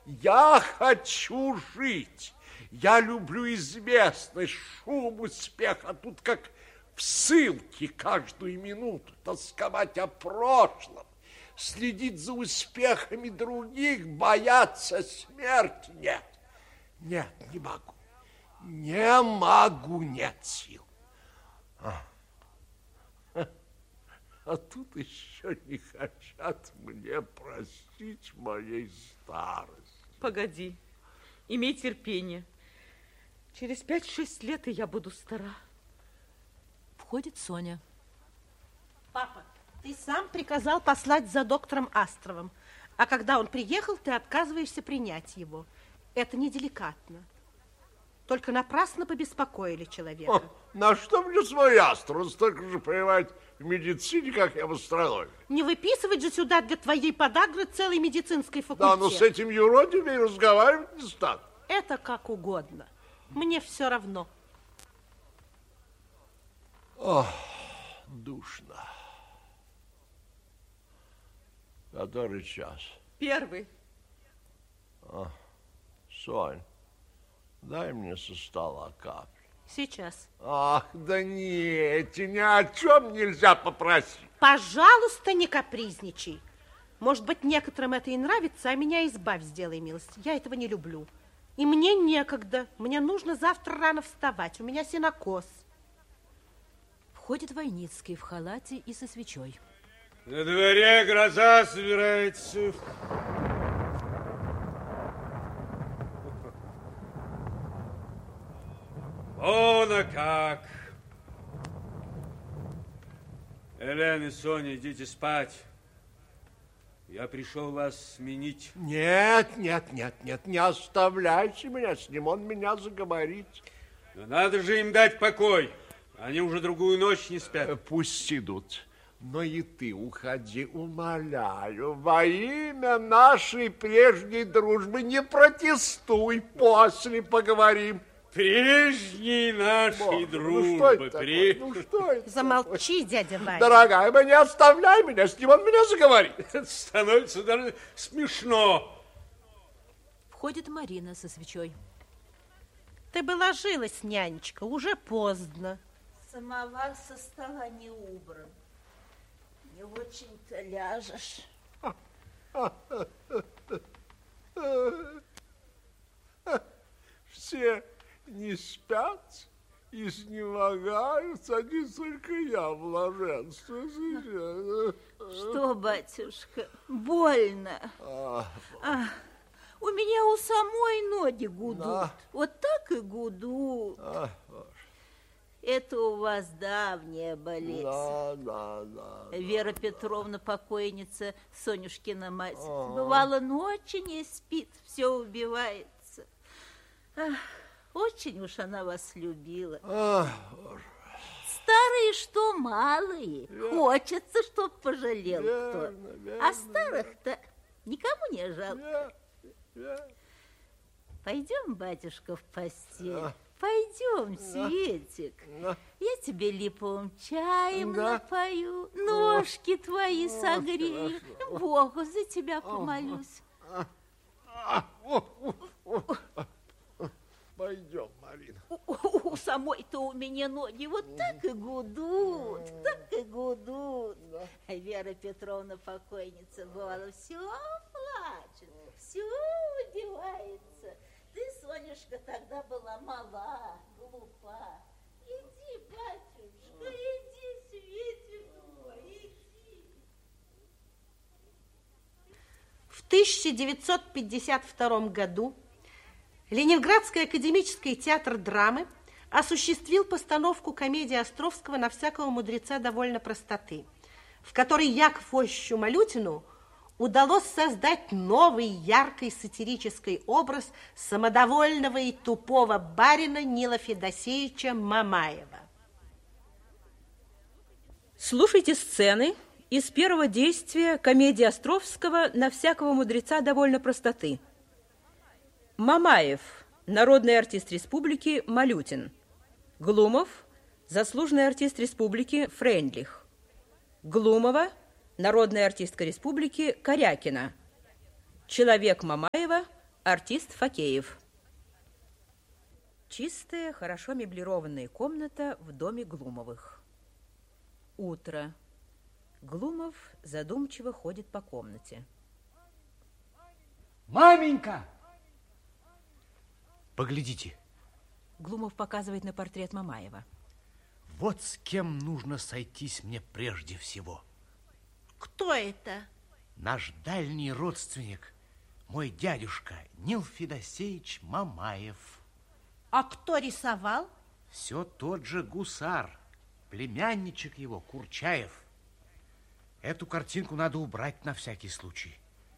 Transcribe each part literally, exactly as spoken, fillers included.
Я хочу жить. Я люблю известность, шум, успех, а тут как в ссылке каждую минуту тосковать о прошлом, следить за успехами других, бояться смерти. Нет, нет, не могу. Не могу, нет сил. А, а тут еще не хотят мне простить моей старости. Погоди, имей терпение. Через пять-шесть лет и я буду стара. Входит Соня. Папа, ты сам приказал послать за доктором Астровым, а когда он приехал, ты отказываешься принять его. Это неделикатно. Только напрасно побеспокоили человека. О, на что мне свой Астров? Он столько же понимает в медицине, как я в астрономии. Не выписывать же сюда для твоей подагры целый медицинский факультет. Да, но с этим юродивым разговаривать не стану. Это как угодно. Мне все равно. Ох, душно. Который час? Первый. А, Сонь, дай мне со стола капли. Сейчас. Ах, да нет, ни о чем нельзя попросить. Пожалуйста, не капризничай. Может быть, некоторым это и нравится, а меня избавь, сделай милость. Я этого не люблю. И мне некогда. Мне нужно завтра рано вставать. У меня сенокос. Входит Войницкий в халате и со свечой. На дворе гроза собирается. Вон, а как. Елена и Соня, идите спать. Я пришел вас сменить. Нет, нет, нет, нет, не оставляйте меня с ним, он меня заговорит. Но надо же им дать покой. Они уже другую ночь не спят. Пусть идут. Но и ты уходи, умоляю. Во имя нашей прежней дружбы не протестуй. После поговорим. Прежней нашей Бог, дружбы. Ну, что это Преж... такое? Ну, что это Замолчи, такое? дядя Ваня. Дорогая, вы не оставляй меня с ним, он меня заговорит. Это становится даже смешно. Входит Марина со свечой. Ты бы ложилась, нянечка, уже поздно. Самовар со стола не убран. Не очень-то ляжешь. Все не спят, изнемогают, один только я в блаженстве. Что, батюшка, больно? А, А, у меня у самой ноги гудут. Да. Вот так и гудут. а, Это у вас давняя болезнь. да, да, да. Вера Петровна, покойница, Сонюшкина мать. А. Бывало, ночи не спит, все убивается. Ах, очень уж она вас любила. А, Старые что малые. Верно. Хочется, чтоб пожалел Верно, кто. верно, А старых-то никому не жалко. верно, верно. Пойдем, батюшка, в постель. Да. Пойдем, Светик. Да. Я тебе липовым чаем Да. напою, ножки твои согрею, хорошо. Богу за тебя помолюсь. А, о, о, о. Пойдем, Марина. У, у самой-то у меня ноги вот так и гудут, так и гудут. А Вера Петровна, покойница, бывало, все плачет, все удивается. Ты, Сонюшка, тогда была мала, глупа. Иди, батюшка, иди, Светик мой, иди. В тысяча девятьсот пятьдесят втором году Ленинградский академический театр драмы осуществил постановку комедии Островского «На всякого мудреца довольно простоты», в которой Якову Осичу Малютину удалось создать новый яркий сатирический образ самодовольного и тупого барина Нила Федосеевича Мамаева. Слушайте сцены из первого действия комедии Островского «На всякого мудреца довольно простоты». Мамаев, народный артист республики Малютин. Глумов, заслуженный артист республики Фрейндлих. Глумова, народная артистка республики Корякина. Человек Мамаева, Артист Факеев. Чистая, хорошо меблированная комната в доме Глумовых. Утро. Глумов задумчиво ходит по комнате. Маменька! Поглядите. Глумов показывает на портрет Мамаева. Вот с кем нужно сойтись мне прежде всего. Кто это? Наш дальний родственник, мой дядюшка Нил Федосеевич Мамаев. А кто рисовал? Все тот же гусар, племянничек его, Курчаев. Эту картинку надо убрать на всякий случай.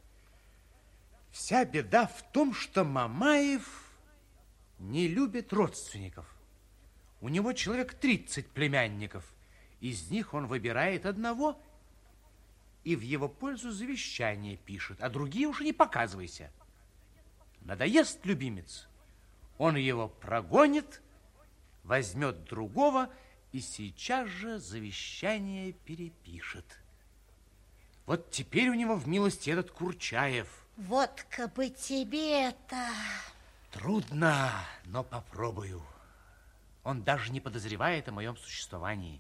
Вся беда в том, что Мамаев не любит родственников. У него человек тридцать племянников. Из них он выбирает одного и в его пользу завещание пишет, а другие уже не показывайся. Надоест любимец, он его прогонит, возьмет другого и сейчас же завещание перепишет. Вот теперь у него в милости этот Курчаев. Вот-ка бы тебе-то... Трудно, но попробую. Он даже не подозревает о моем существовании.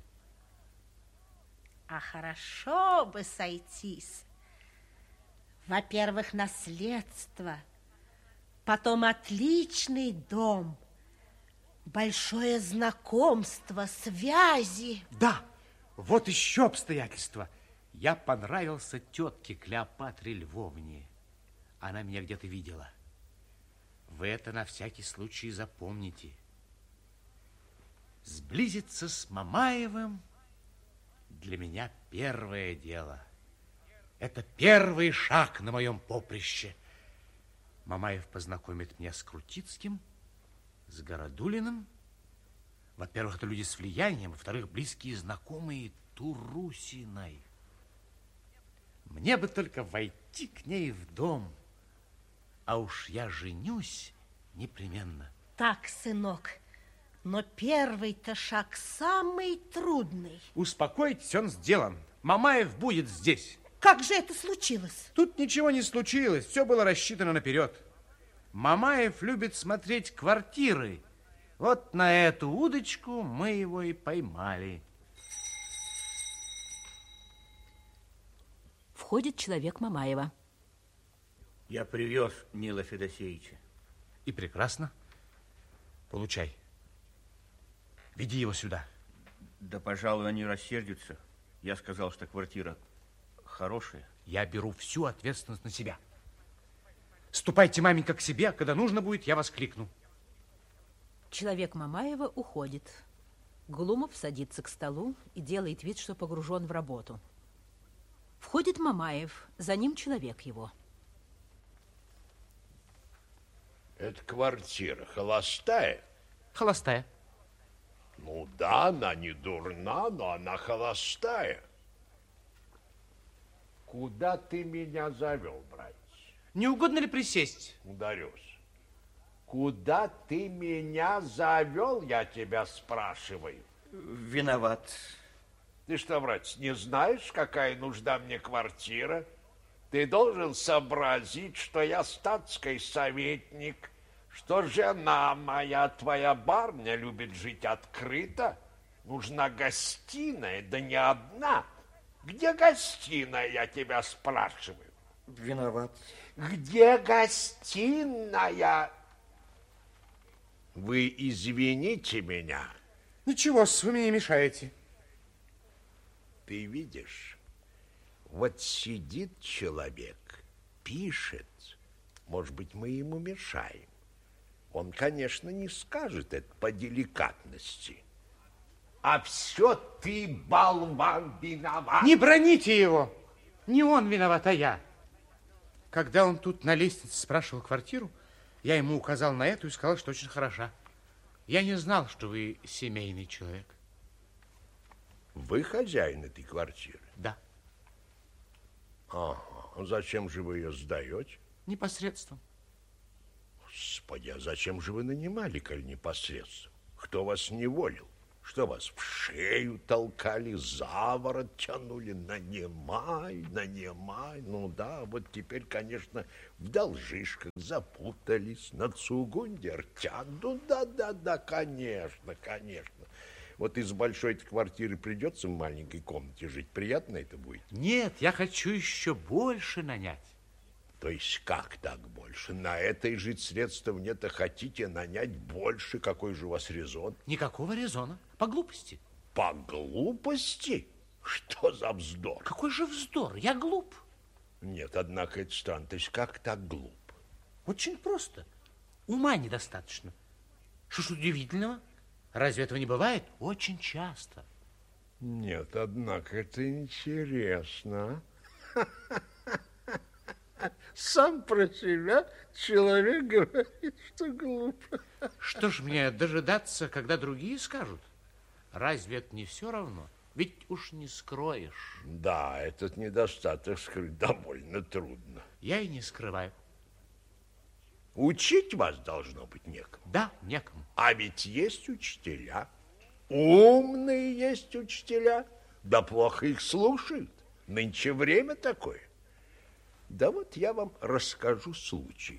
А хорошо бы сойтись. Во-первых, наследство, потом отличный дом, большое знакомство, связи. Да, вот еще обстоятельства. Я понравился тетке Клеопатре Львовне. Она меня где-то видела. Вы это на всякий случай запомните. Сблизиться с Мамаевым для меня первое дело. Это первый шаг на моем поприще. Мамаев познакомит меня с Крутицким, с Городулиным. Во-первых, это люди с влиянием, во-вторых, близкие знакомые Турусиной. Мне бы только войти к ней в дом, а уж я женюсь непременно. Так, сынок, но первый-то шаг самый трудный. Успокойтесь, он сделан. Мамаев будет здесь. Как же это случилось? Тут ничего не случилось, все было рассчитано наперед. Мамаев любит смотреть квартиры. Вот на эту удочку мы его и поймали. Входит человек Мамаева. Я привез Нила Федосеевича. И прекрасно. Получай. Веди его сюда. Да, пожалуй, они рассердятся. Я сказал, что квартира хорошая. Я беру всю ответственность на себя. Ступайте, маменька, к себе, а когда нужно будет, я вас кликну. Человек Мамаева уходит. Глумов садится к столу и делает вид, что погружен в работу. Входит Мамаев, за ним человек его. Это квартира холостая? Холостая. Ну да, она не дурна, но она холостая. Куда ты меня завел, братец? Не угодно ли присесть? Ударюсь. Куда ты меня завел, я тебя спрашиваю? Виноват. Ты что, братец, не знаешь, какая нужда мне квартира? Ты должен сообразить, что я статский советник, что жена моя, твоя барыня, любит жить открыто. Нужна гостиная, да не одна. Где гостиная, я тебя спрашиваю? Виноват. Где гостиная? Вы извините меня. Ничего, вы мне не мешаете. Ты видишь, вот сидит человек, пишет. Может быть, мы ему мешаем. Он, конечно, не скажет это по деликатности. А все ты, болван, виноват. Не броните его. Не он виноват, а я. Когда он тут на лестнице спрашивал квартиру, я ему указал на эту и сказал, что очень хороша. Я не знал, что вы семейный человек. Вы хозяин этой квартиры? Да. Ага. Зачем же вы ее сдаете? Непосредством. Господи, а зачем же вы нанимали, коль непосредством? Кто вас неволил? Что вас в шею толкали, за ворот тянули, нанимай, нанимай. Ну да, вот теперь, конечно, в должишках запутались, на цугунде ртят. Ну да-да-да, конечно, конечно. Вот из большой квартиры придется в маленькой комнате жить. Приятно это будет? Нет, я хочу еще больше нанять. То есть как так больше? На этой жить средств нет, а хотите нанять больше? Какой же у вас резон? Никакого резона. По глупости. По глупости? Что за вздор? Какой же вздор? Я глуп. Нет, однако это странно. То есть как так глуп? Очень просто. Ума недостаточно. Что ж удивительного? Разве этого не бывает? Очень часто. Нет, однако это интересно. Сам про себя человек говорит, что глупо. Что ж мне дожидаться, когда другие скажут? Разве это не все равно? Ведь уж не скроешь. Да, этот недостаток скрыть довольно трудно. Я и не скрываю. Учить вас должно быть некому. Да, некому. А ведь есть учителя. Умные есть учителя. Да плохо их слушают. Нынче время такое. Да вот я вам расскажу случай.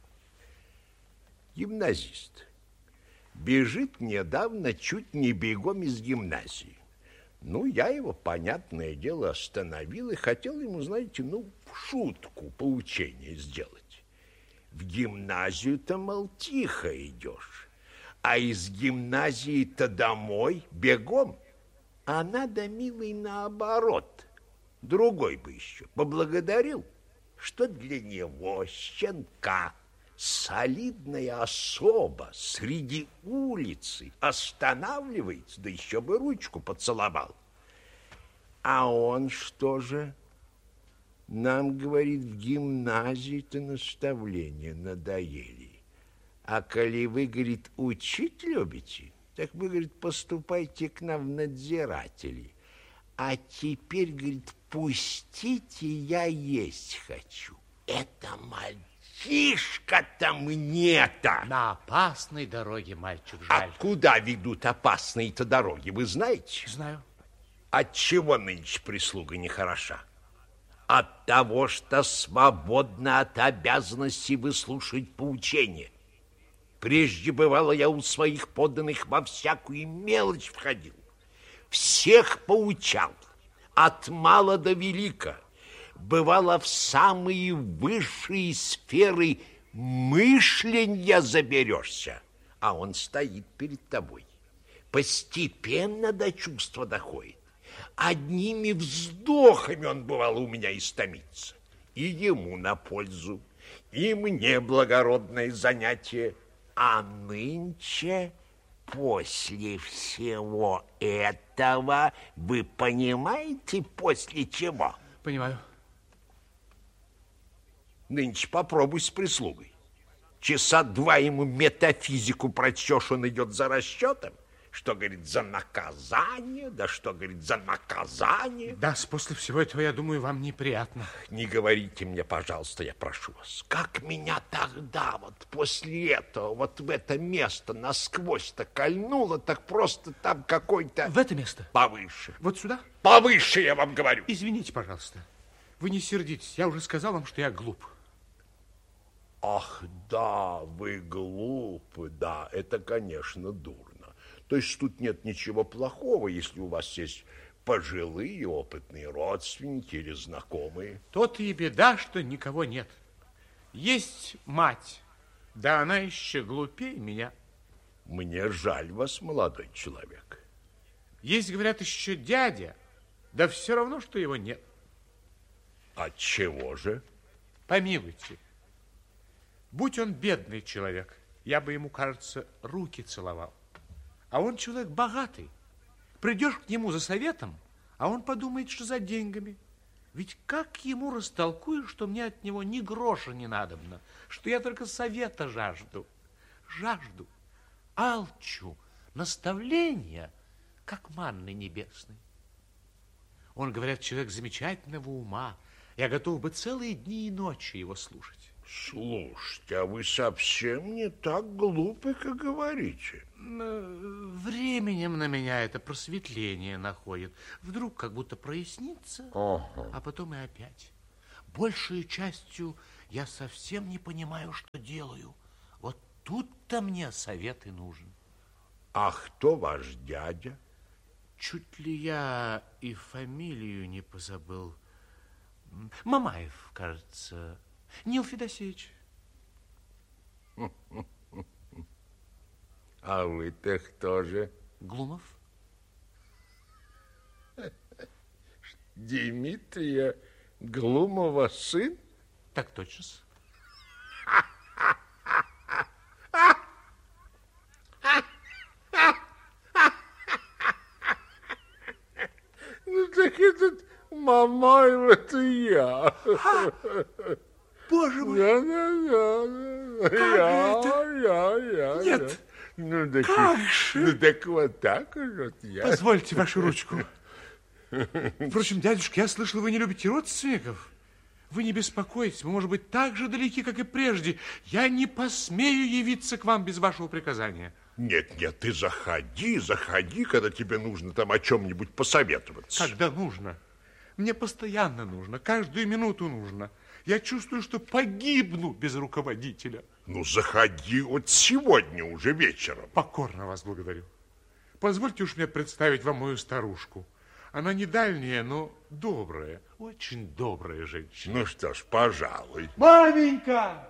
Гимназист бежит недавно чуть не бегом из гимназии. Ну, я его, понятное дело, остановил и хотел ему, знаете, ну, шутку, поучение сделать. В гимназию-то, мол, тихо идешь, а из гимназии-то домой бегом. А надо, милый, наоборот. Другой бы еще поблагодарил, что для него, щенка, солидная особа среди улицы останавливается, да еще бы ручку поцеловал. А он что же? Нам, говорит, в гимназии-то наставления надоели. А коли вы, говорит, учить любите, так вы, говорит, поступайте к нам в надзиратели. А теперь, говорит, пустите, я есть хочу. Это мальчишка-то мне-то. На опасной дороге, мальчик, жаль. А куда ведут опасные-то дороги, вы знаете? Знаю. Отчего нынче прислуга нехороша? От того, что свободна от обязанности выслушать поучения. Прежде, бывало, я у своих подданных во всякую мелочь входил. Всех поучал, от мала до велика. Бывало, в самые высшие сферы мышления заберешься, а он стоит перед тобой. Постепенно до чувства доходит. Одними вздохами он, бывало, у меня истомится. И ему на пользу, и мне благородное занятие. А нынче, после всего этого, вы понимаете, после чего? Понимаю. Нынче попробуй с прислугой. Часа два ему метафизику прочтешь, он идет за расчетом. Что, говорит, за наказание, да что, говорит, за наказание. Да, после всего этого, я думаю, вам неприятно. Не говорите мне, пожалуйста, я прошу вас, как меня тогда, вот после этого, вот в это место насквозь-то кольнуло, так просто там какой-то... В это место? Повыше. Вот сюда? Повыше, я вам говорю. Извините, пожалуйста. Вы не сердитесь, я уже сказал вам, что я глуп. Ах, да, вы глупы, да, это, конечно, дурно. То есть тут нет ничего плохого, если у вас есть пожилые, опытные родственники или знакомые. То-то и беда, что никого нет. Есть мать, да она еще глупее меня. Мне жаль вас, молодой человек. Есть, говорят, еще дядя, да все равно, что его нет. Отчего же? Помилуйте, будь он бедный человек, я бы ему, кажется, руки целовал. А он человек богатый. Придешь к нему за советом, а он подумает, что за деньгами. Ведь как ему растолкую, что мне от него ни гроша не надобно, что я только совета жажду, жажду, алчу, наставления, как манны небесной. Он, говорят, человек замечательного ума. Я готов бы целые дни и ночи его слушать. Слушайте, а вы совсем не так глупы, как говорите. Временем на меня это просветление находит. Вдруг как будто прояснится, Ага. а потом и опять. Большей частью я совсем не понимаю, что делаю. Вот тут-то мне совет и нужен. А кто ваш дядя? Чуть ли я и фамилию не позабыл. Мамаев, кажется. Нил Федосеевич. А вы-то кто же? Глумов. Дмитрия Глумова сын? Так точно. Ну так этот Мамаев, это я. Боже мой! Да, да, да. Как я, это? я, я. Нет. Я. Ну так, Как же? ну так вот так вот я. Позвольте вашу ручку. Впрочем, дядюшка, я слышал, вы не любите родственников. Вы не беспокойтесь, мы, может быть, так же далеки, как и прежде. Я не посмею явиться к вам без вашего приказания. Нет, нет, ты заходи, заходи, когда тебе нужно там о чем-нибудь посоветоваться. Когда нужно. Мне постоянно нужно, каждую минуту нужно. Я чувствую, что погибну без руководителя. Ну, заходи вот сегодня уже вечером. Покорно вас благодарю. Позвольте уж мне представить вам мою старушку. Она не дальняя, но добрая, очень добрая женщина. Ну что ж, пожалуй. Маменька!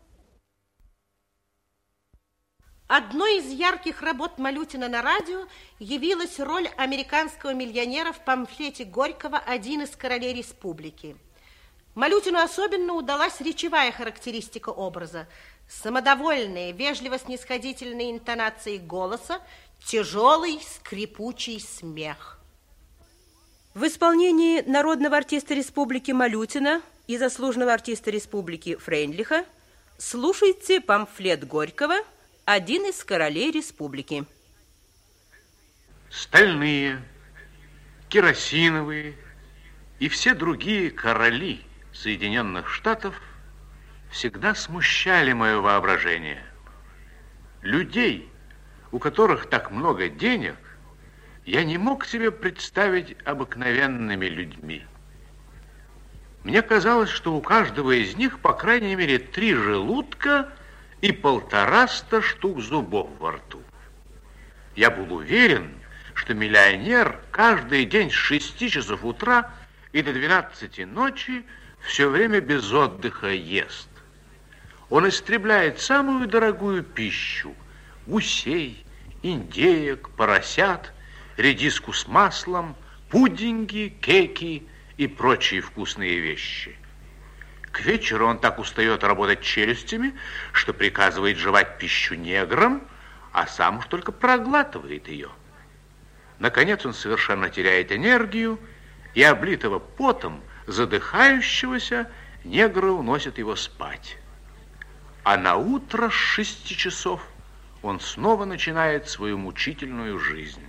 Одной из ярких работ Малютина на радио явилась роль американского миллионера в памфлете Горького «Один из королей республики». Малютину особенно удалась речевая характеристика образа. Самодовольные, вежливо-снисходительные интонации голоса, тяжелый скрипучий смех. В исполнении народного артиста республики Малютина и заслуженного артиста республики Фрейндлиха слушайте памфлет Горького «Один из королей республики». Стальные, керосиновые и все другие короли Соединенных Штатов всегда смущали мое воображение. Людей, у которых так много денег, я не мог себе представить обыкновенными людьми. Мне казалось, что у каждого из них, по крайней мере, три желудка и полтораста штук зубов во рту. Я был уверен, что миллионер каждый день с шести часов утра и до двенадцати ночи все время без отдыха ест. Он истребляет самую дорогую пищу – гусей, индеек, поросят, редиску с маслом, пудинги, кеки и прочие вкусные вещи. К вечеру он так устает работать челюстями, что приказывает жевать пищу неграм, а сам уж только проглатывает ее. Наконец он совершенно теряет энергию, и облитого потом задыхающегося негры уносят его спать. А на утро с шести часов он снова начинает свою мучительную жизнь.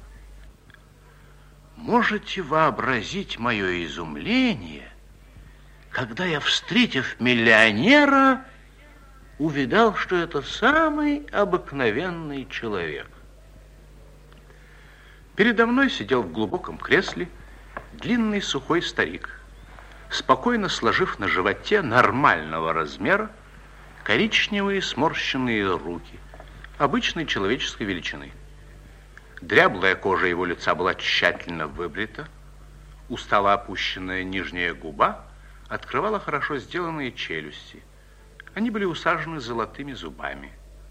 Можете вообразить мое изумление, когда я, встретив миллионера, увидал, что это самый обыкновенный человек. Передо мной сидел в глубоком кресле длинный сухой старик, спокойно сложив на животе нормального размера коричневые сморщенные руки, обычной человеческой величины. Дряблая кожа его лица была тщательно выбрита, устало опущенная нижняя губа открывала хорошо сделанные челюсти. Они были усажены золотыми зубами.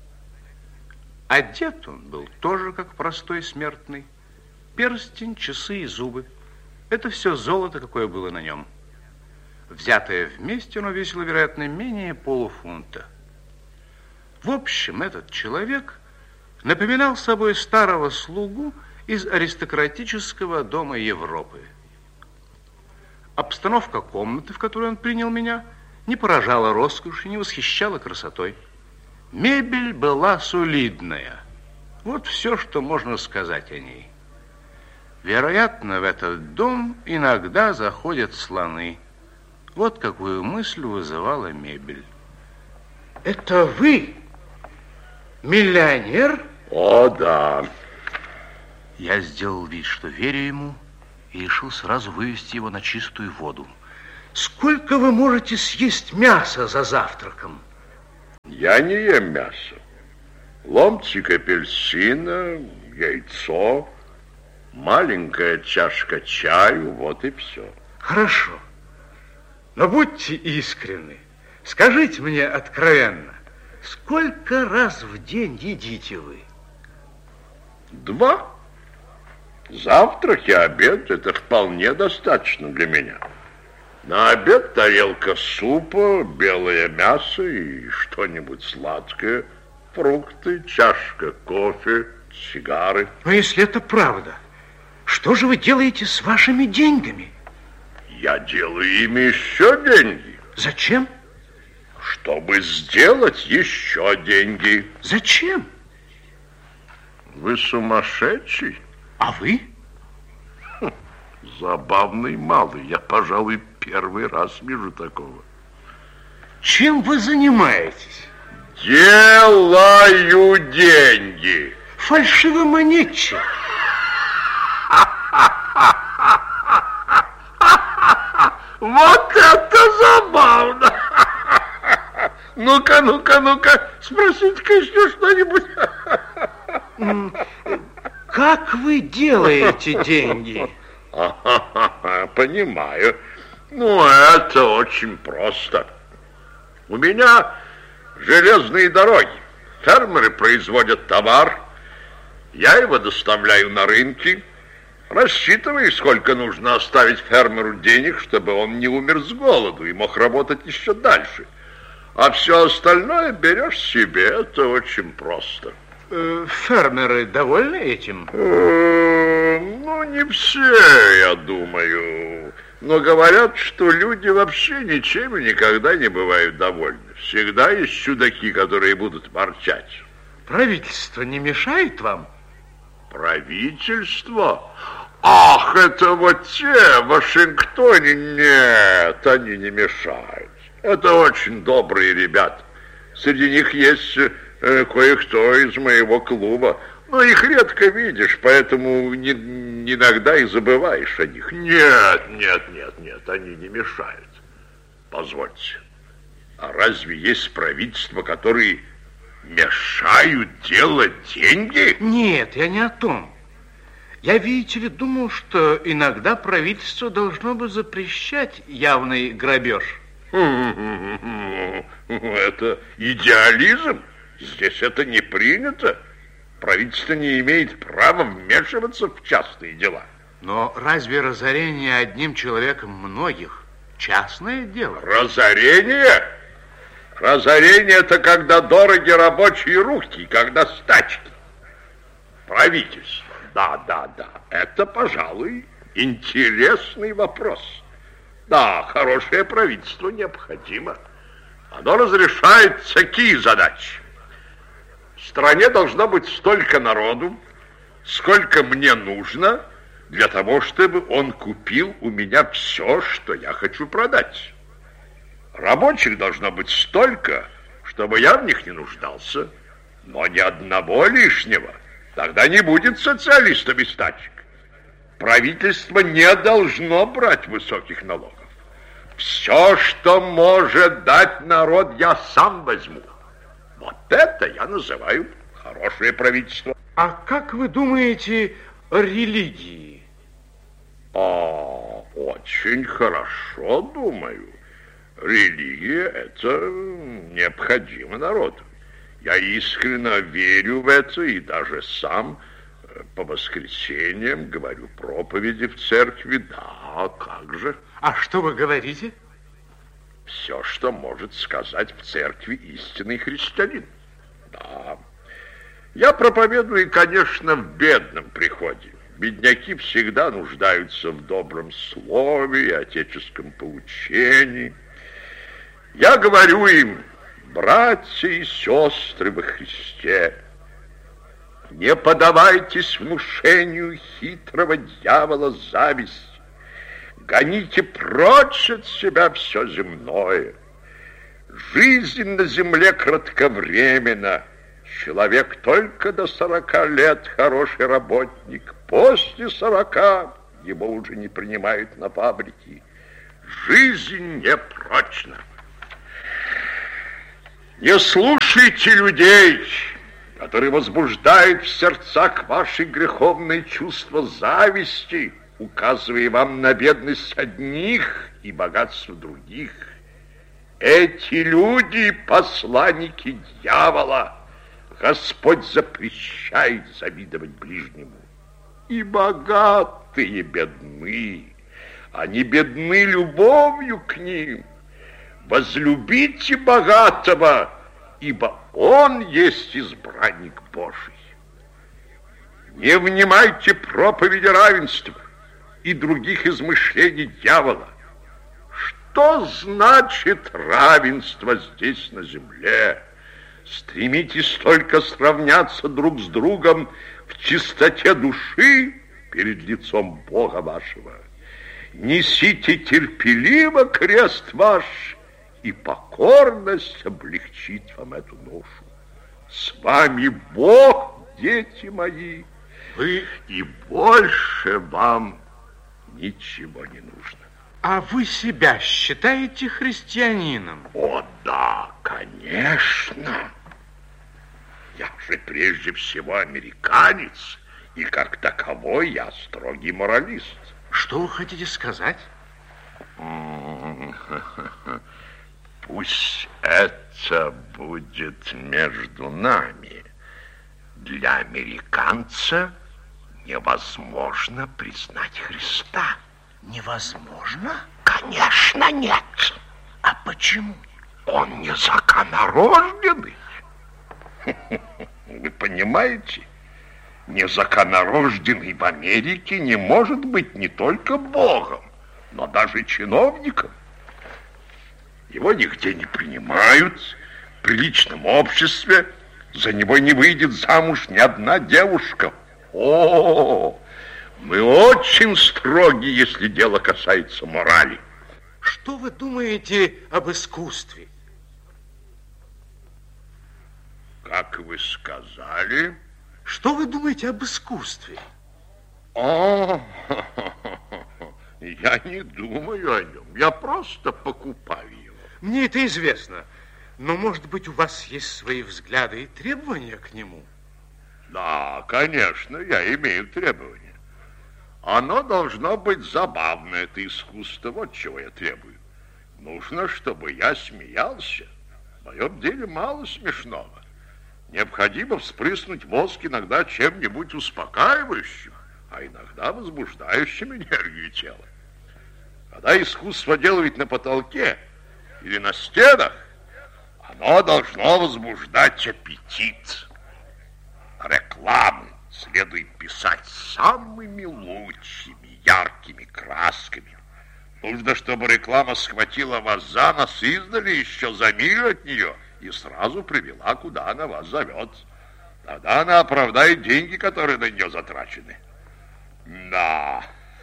Одет он был тоже как простой смертный. Перстень, часы и зубы – это все золото, какое было на нем. Взятое вместе, оно весило, вероятно, менее полуфунта. В общем, этот человек напоминал собой старого слугу из аристократического дома Европы. Обстановка комнаты, в которой он принял меня, не поражала роскошью, не восхищала красотой. Мебель была солидная. Вот все, что можно сказать о ней. Вероятно, в этот дом иногда заходят слоны. Вот какую мысль вызывала мебель. Это вы? Миллионер? О, да. Я сделал вид, что верю ему, и решил сразу вывести его на чистую воду. Сколько вы можете съесть мяса за завтраком? Я не ем мясо. Ломтик апельсина, яйцо, маленькая чашка чаю, вот и все. Хорошо. Но будьте искренны. Скажите мне откровенно, сколько раз в день едите вы? Два. Завтрак и обед – это вполне достаточно для меня. На обед тарелка супа, белое мясо и что-нибудь сладкое, фрукты, чашка кофе, сигары. Но если это правда, что же вы делаете с вашими деньгами? Я делаю ими еще деньги. Зачем? Чтобы сделать еще деньги. Зачем? Вы сумасшедший? А вы? Хм, забавный малый. Я, пожалуй, первый раз вижу такого. Чем вы занимаетесь? Делаю деньги. Фальшивомонетчик. Вот это забавно! Ну-ка, ну-ка, ну-ка, спросите-ка еще что-нибудь. Как вы делаете деньги? Понимаю. Ну, это очень просто. У меня железные дороги. Фермеры производят товар. Я его доставляю на рынки. Рассчитывай, сколько нужно оставить фермеру денег, чтобы он не умер с голоду и мог работать еще дальше. А все остальное берешь себе. Это очень просто. Фермеры довольны этим? Ну, не все, я думаю. Но говорят, что люди вообще ничем и никогда не бывают довольны. Всегда есть чудаки, которые будут ворчать. Правительство не мешает вам? Правительство? Ах, это вот те в Вашингтоне. Нет, они не мешают. Это очень добрые ребята. Среди них есть э, кое-кто из моего клуба. Но их редко видишь, поэтому не, иногда и забываешь о них. Нет, нет, нет, нет, они не мешают. Позвольте, а разве есть правительства, которые мешают делать деньги? Нет, я не о том. Я, видите ли, думал, что иногда правительство должно бы запрещать явный грабеж. Это идеализм. Здесь это не принято. Правительство не имеет права вмешиваться в частные дела. Но разве разорение одним человеком многих частное дело? Разорение? Разорение – это когда дороги рабочие руки, когда стачки. Правительство. Да, да, да. Это, пожалуй, интересный вопрос. Да, хорошее правительство необходимо. Оно разрешает такие задачи. В стране должно быть столько народу, сколько мне нужно, для того, чтобы он купил у меня все, что я хочу продать. Рабочих должно быть столько, чтобы я в них не нуждался, но ни одного лишнего. Тогда не будет социалистов и стачек. Правительство не должно брать высоких налогов. Все, что может дать народ, я сам возьму. Вот это я называю хорошее правительство. А как вы думаете о религии? А, очень хорошо думаю. Религия – это необходимо народу. Я искренне верю в это и даже сам по воскресеньям говорю проповеди в церкви. Да, как же. А что вы говорите? Все, что может сказать в церкви истинный христианин. Да. Я проповедую, конечно, в бедном приходе. Бедняки всегда нуждаются в добром слове и отеческом поучении. Я говорю им: братья и сестры во Христе, не поддавайтесь внушению хитрого дьявола зависти. Гоните прочь от себя все земное. Жизнь на земле кратковременна. Человек только до сорока лет хороший работник. После сорока его уже не принимают на фабрики. Жизнь непрочна. Не слушайте людей, которые возбуждают в сердцах ваши греховные чувства зависти, указывая вам на бедность одних и богатство других. Эти люди – посланники дьявола. Господь запрещает завидовать ближнему. И богатые бедны. Они бедны любовью к ним. Возлюбите богатого, ибо он есть избранник Божий. Не внимайте проповеди равенства и других измышлений дьявола. Что значит равенство здесь на земле? Стремитесь только сравняться друг с другом в чистоте души перед лицом Бога вашего. Несите терпеливо крест ваш, и покорность облегчит вам эту ношу. С вами Бог, дети мои, вы и больше вам ничего не нужно. А вы себя считаете христианином? О, да, конечно. Я же прежде всего американец, и как таковой я строгий моралист. Что вы хотите сказать? Пусть это будет между нами. Для американца невозможно признать Христа. Невозможно? Конечно, нет. А почему? Он незаконнорожденный. Вы понимаете? Незаконнорожденный в Америке не может быть не только Богом, но даже чиновником. Его нигде не принимают, в приличном обществе за него не выйдет замуж ни одна девушка. О, мы очень строги, если дело касается морали. Что вы думаете об искусстве? Как вы сказали? Что вы думаете об искусстве? О, я не думаю о нем, я просто покупаю его. Мне это известно, но, может быть, у вас есть свои взгляды и требования к нему? Да, конечно, я имею требования. Оно должно быть забавно, это искусство, вот чего я требую. Нужно, чтобы я смеялся. В моем деле мало смешного. Необходимо вспрыснуть воск иногда чем-нибудь успокаивающим, а иногда возбуждающим энергию тела. Когда искусство делают на потолке или на стенах, оно должно возбуждать аппетит. Рекламы следует писать самыми лучшими, яркими красками. Нужно, чтобы реклама схватила вас за нос издали еще за милю от нее и сразу привела, куда она вас зовет. Тогда она оправдает деньги, которые на нее затрачены. Да.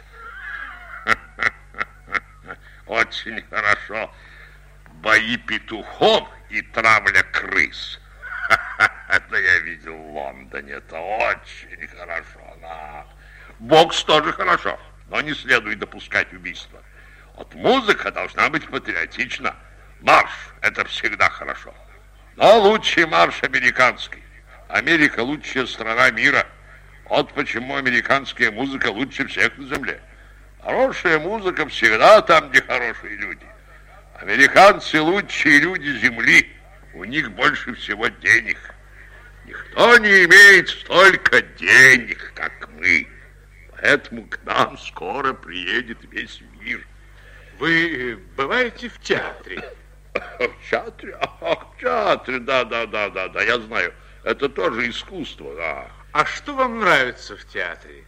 Очень хорошо. Бои петухов и травля крыс. Это я видел в Лондоне. Это очень хорошо. Да. Бокс тоже хорошо, но не следует допускать убийства. Вот музыка должна быть патриотична. Марш – это всегда хорошо. Но лучший марш американский. Америка – лучшая страна мира. Вот почему американская музыка лучше всех на земле. Хорошая музыка всегда там, где хорошие люди. Американцы – лучшие люди земли. У них больше всего денег. Никто не имеет столько денег, как мы. Поэтому к нам скоро приедет весь мир. Вы бываете в театре? В театре? А, в театре, да, да, да, да, да, я знаю. Это тоже искусство, да. А что вам нравится в театре?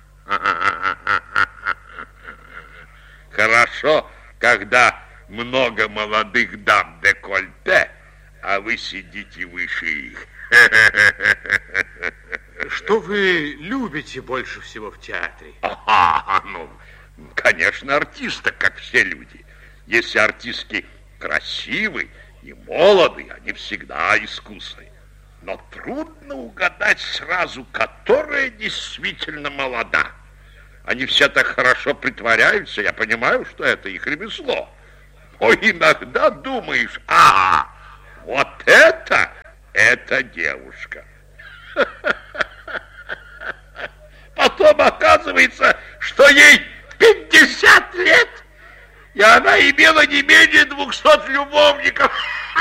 Хорошо, когда много молодых дам декольте, а вы сидите выше их. Что вы любите больше всего в театре? Ага, ну, конечно, артиста, как все люди. Если артистки красивы И молодые, они всегда искусны. Но трудно угадать сразу, которая действительно молода. Они все так хорошо притворяются, я понимаю, что это их ремесло. Но иногда думаешь, а, вот это, это девушка. Потом оказывается, что ей пятьдесят лет, и она имела не менее двухсот любовников.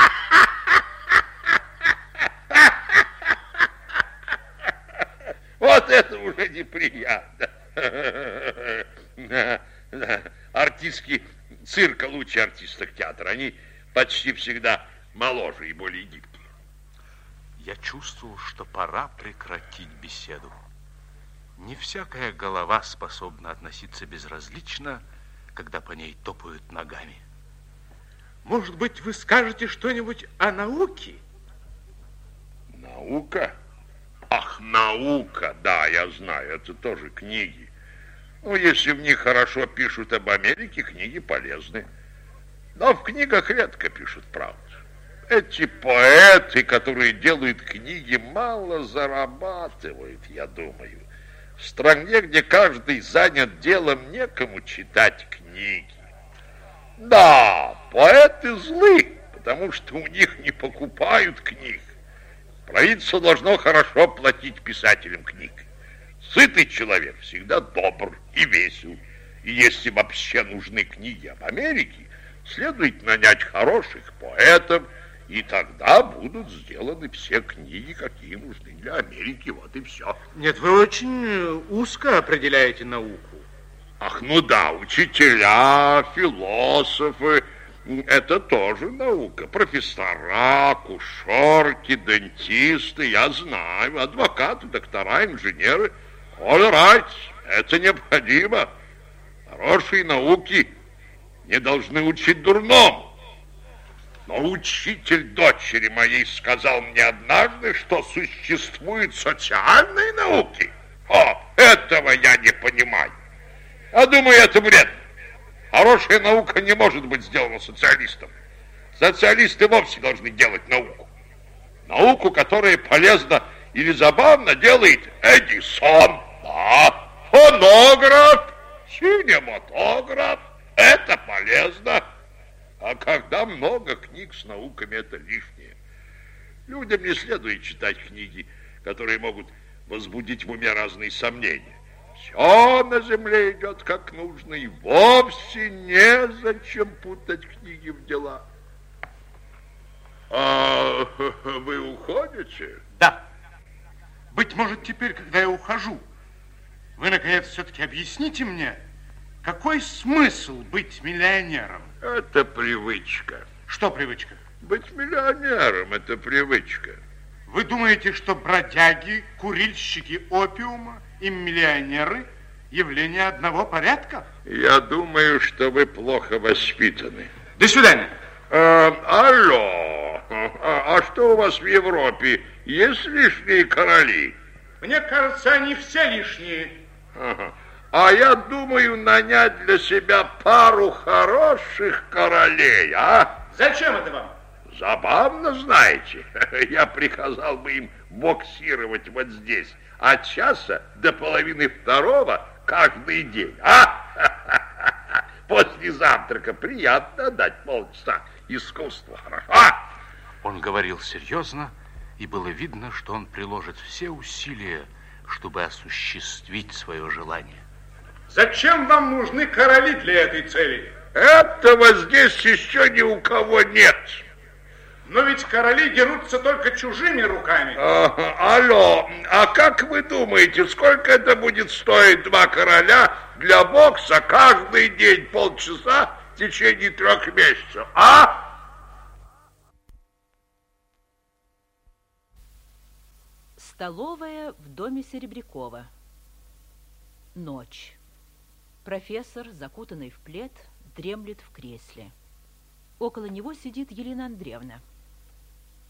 Вот это уже неприятно. Артистки цирка лучше артисток театра. Они почти всегда моложе и более гибкие. Я чувствовал, что пора прекратить беседу. Не всякая голова способна относиться безразлично, когда по ней топают ногами. Может быть, вы скажете что-нибудь о науке? Наука? Ах, наука, да, я знаю, это тоже книги. Ну, если в них хорошо пишут об Америке, книги полезны. Но в книгах редко пишут правду. Эти поэты, которые делают книги, мало зарабатывают, я думаю. В стране, где каждый занят делом, некому читать книги. Да, поэты злы, потому что у них не покупают книг. Правительство должно хорошо платить писателям книг. Сытый человек всегда добр и весел. И если вообще нужны книги об Америке, следует нанять хороших поэтов, и тогда будут сделаны все книги, какие нужны для Америки. Вот и все. Нет, вы очень узко определяете науку. Ах, ну да, учителя, философы, это тоже наука. Профессора, кушерки, дентисты, я знаю, адвокаты, доктора, инженеры. All right, это необходимо. Хорошие науки не должны учить дурному. Но учитель дочери моей сказал мне однажды, что существуют социальные науки. О, этого я не понимаю. Я думаю, это бред. Хорошая наука не может быть сделана социалистом. Социалисты вовсе должны делать науку. Науку, которая полезна или забавно, делает Эдисон. Да, фонограф, кинематограф. Это полезно. А когда много книг с науками, это лишнее. Людям не следует читать книги, которые могут возбудить в уме разные сомнения. Все на земле идет как нужно, и вовсе незачем путать книги в дела. А вы уходите? Да. Быть может, теперь, когда я ухожу, вы, наконец, все-таки объясните мне, какой смысл быть миллионером? Это привычка. Что привычка? Быть миллионером – это привычка. Вы думаете, что бродяги, курильщики опиума и миллионеры – явление одного порядка? Я думаю, что вы плохо воспитаны. До свидания. А, алло, а, а что у вас в Европе? Есть лишние короли? Мне кажется, они все лишние. Ага. А я думаю нанять для себя пару хороших королей, а? Зачем это вам? Забавно, знаете. Я приказал бы им боксировать вот здесь от часа до половины второго каждый день, а? После завтрака приятно дать полчаса. Искусство хорошо. Он говорил серьезно, и было видно, что он приложит все усилия, чтобы осуществить свое желание. Зачем вам нужны короли для этой цели? Этого здесь еще ни у кого нет. Но ведь короли дерутся только чужими руками. А, алло, а как вы думаете, сколько это будет стоить два короля для бокса каждый день полчаса в течение трех месяцев, а? Столовая в доме Серебрякова. Ночь. Профессор, закутанный в плед, дремлет в кресле. Около него сидит Елена Андреевна.